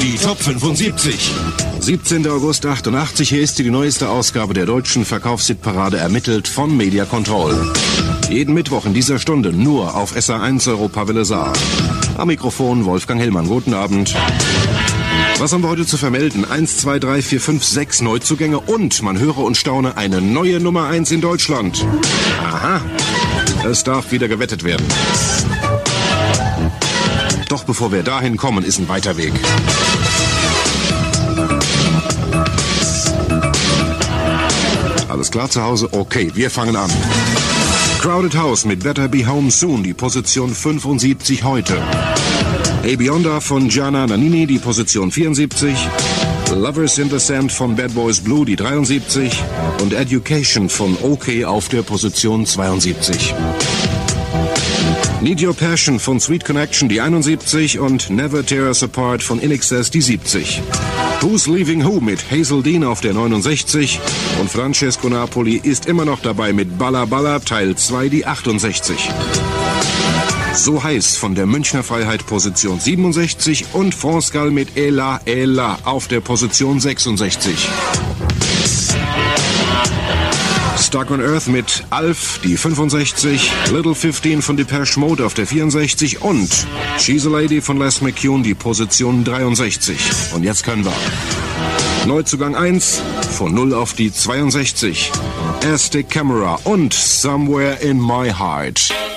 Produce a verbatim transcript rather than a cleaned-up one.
Die Top fünfundsiebzig. siebzehnter August achtundachtzig, hier ist die neueste Ausgabe der deutschen Verkaufshitparade ermittelt von Media Control. Jeden Mittwoch in dieser Stunde nur auf S R eins Europa Welle Saar. Am Mikrofon Wolfgang Hellmann, guten Abend. Was haben wir heute zu vermelden? eins, zwei, drei, vier, fünf, sechs Neuzugänge und, man höre und staune, eine neue Nummer eins in Deutschland. Aha, es darf wieder gewettet werden. Doch bevor wir dahin kommen, ist ein weiter Weg. Alles klar zu Hause? Okay, wir fangen an. Crowded House mit Better Be Home Soon, die Position fünfundsiebzig heute. A Beyonder von Gianna Nannini, die Position vierundsiebzig. Lovers in the Sand von Bad Boys Blue, die dreiundsiebzig. Und Education von OK auf der Position zweiundsiebzig. Need Your Passion von Sweet Connection, die einundsiebzig. Und Never Tear Us Apart von In Excess, die siebzig. Who's Leaving Who mit Hazel Dean auf der neunundsechzig. Und Francesco Napoli ist immer noch dabei mit Balla Balla Teil zwei, die achtundsechzig. So heiß von der Münchner Freiheit Position siebenundsechzig und France Gall mit Ella Ella auf der Position sechsundsechzig. Stuck on Earth mit Alf, die fünfundsechzig, Little fünfzehn von Depeche Mode auf der vierundsechzig und She's a Lady von Les McCune, die Position dreiundsechzig. Und jetzt können wir. Neuzugang eins, von null auf die zweiundsechzig. Aztec Camera und Somewhere in My Heart.